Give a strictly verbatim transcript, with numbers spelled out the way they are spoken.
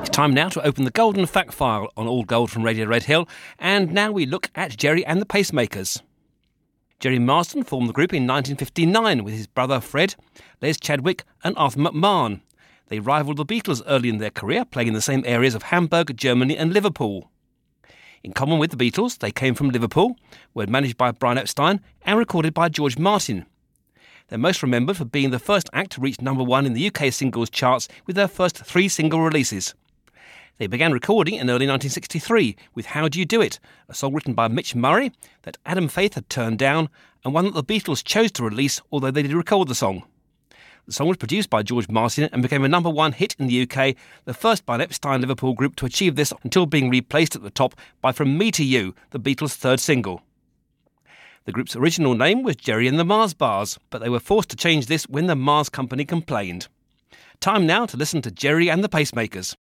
It's time now to open the Golden Fact File on All Gold from Radio Red Hill, and now we look at Gerry and the Pacemakers. Gerry Marsden formed the group in nineteen fifty-nine with his brother Fred, Les Chadwick and Arthur McMahon. They rivalled the Beatles early in their career, playing in the same areas of Hamburg, Germany and Liverpool. In common with the Beatles, they came from Liverpool, were managed by Brian Epstein and recorded by George Martin. They're most remembered for being the first act to reach number one in the U K singles charts with their first three single releases. They began recording in early nineteen sixty-three with How Do You Do It, a song written by Mitch Murray that Adam Faith had turned down and one that the Beatles chose to release, although they did record the song. The song was produced by George Martin and became a number one hit in the U K, the first by an Epstein Liverpool group to achieve this until being replaced at the top by From Me to You, the Beatles' third single. The group's original name was Gerry and the Mars Bars, but they were forced to change this when the Mars Company complained. Time now to listen to Gerry and the Pacemakers.